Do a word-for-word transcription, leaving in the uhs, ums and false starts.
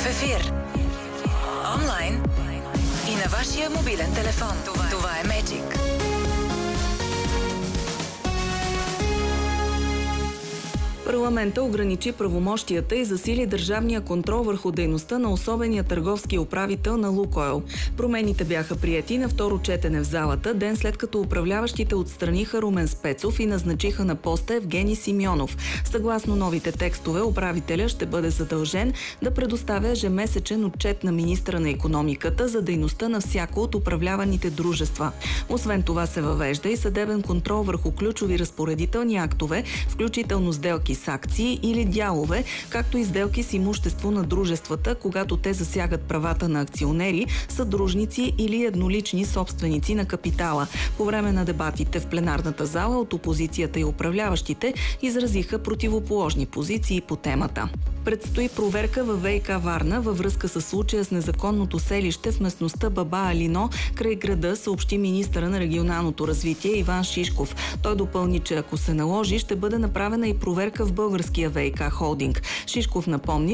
ефир, онлайн и на вашия мобилен телефон. Това, Това е Magic. Парламента ограничи правомощията и засили държавния контрол върху дейността на особения търговски управител на Лукойл. Промените бяха приети на второ четене в залата, ден след като управляващите отстраниха Румен Спецов и назначиха на поста Евгений Симеонов. Съгласно новите текстове, управителя ще бъде задължен да предоставя ежемесечен отчет на министъра на икономиката за дейността на всяко от управляваните дружества. Освен това се въвежда и съдебен контрол върху ключови разпоредителни актове, включително сделки с акции или дялове, както и сделки с имущество на дружествата, когато те засягат правата на акционери, съдружници или еднолични собственици на капитала. По време на дебатите в пленарната зала от опозицията и управляващите изразиха противоположни позиции по темата. Предстои проверка във ВиК Варна във връзка с случая с незаконното селище в местността Баба Алино край града, съобщи министъра на регионалното развитие Иван Шишков. Той допълни, че ако се наложи, ще бъде направена и проверка в българския ВиК холдинг. Шишков напомни,